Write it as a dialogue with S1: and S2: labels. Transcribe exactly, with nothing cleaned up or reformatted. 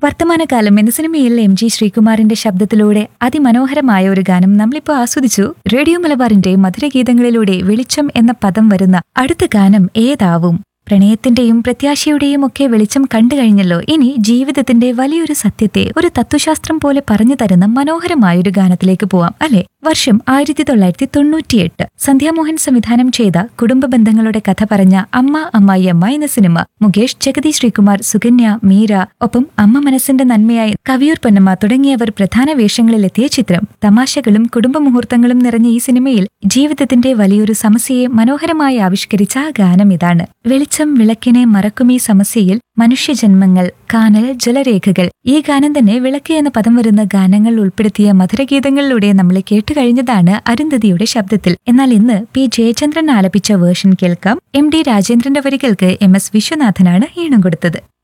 S1: വർത്തമാനകാലം എന്ന സിനിമയിൽ M G ശ്രീകുമാറിന്റെ ശബ്ദത്തിലൂടെ അതിമനോഹരമായ ഒരു ഗാനം നമ്മളിപ്പോ ആസ്വദിച്ചു. റേഡിയോ മലബാറിന്റെ മധുരഗീതങ്ങളിലൂടെ വെളിച്ചം എന്ന പദം വരുന്ന അടുത്ത ഗാനം ഏതാവും? പ്രണയത്തിന്റെയും പ്രത്യാശയുടെയും ഒക്കെ വെളിച്ചം കണ്ടു കഴിഞ്ഞല്ലോ. ഇനി ജീവിതത്തിന്റെ വലിയൊരു സത്യത്തെ ഒരു തത്വശാസ്ത്രം പോലെ പറഞ്ഞു തരുന്ന മനോഹരമായൊരു ഗാനത്തിലേക്ക് പോവാം അല്ലെ. വർഷം ആയിരത്തി തൊള്ളായിരത്തി തൊണ്ണൂറ്റിയെട്ട്. സന്ധ്യാമോഹൻ സംവിധാനം ചെയ്ത കുടുംബ ബന്ധങ്ങളുടെ കഥ പറഞ്ഞ അമ്മ അമ്മായിയമ്മ എന്ന സിനിമ. മുകേഷ്, ജഗതി ശ്രീകുമാർ, സുകന്യ, മീര, ഒപ്പം അമ്മ മനസ്സിന്റെ നന്മയായി കവിയൂർ പൊന്നമ്മ തുടങ്ങിയവർ പ്രധാന വേഷങ്ങളിലെത്തിയ ചിത്രം. തമാശകളും കുടുംബ മുഹൂർത്തങ്ങളും നിറഞ്ഞ ഈ സിനിമയിൽ ജീവിതത്തിന്റെ വലിയൊരു സമസ്യയെ മനോഹരമായി ആവിഷ്കരിച്ച ആ ഗാനം ഇതാണ്. വെളിച്ചം വിളക്കിനെ മറക്കുമീ സമസ്യയിൽ മനുഷ്യജന്മങ്ങൾ, കാനൽ, ജലരേഖകൾ. ഈ ഗാനം തന്നെ വിളക്ക് എന്ന പദം വരുന്ന ഗാനങ്ങൾ ഉൾപ്പെടുത്തിയ മധുരഗീതങ്ങളിലൂടെ നമ്മളെ കേട്ടുകഴിഞ്ഞതാണ് അരുന്ധതിയുടെ ശബ്ദത്തിൽ. എന്നാൽ ഇന്ന് പി ജയചന്ദ്രൻ ആലപിച്ച വേർഷൻ കേൾക്കാം. എം ഡി രാജേന്ദ്രന്റെ വരികൾക്ക് എം എസ് വിശ്വനാഥനാണ് ഈണം കൊടുത്തത്.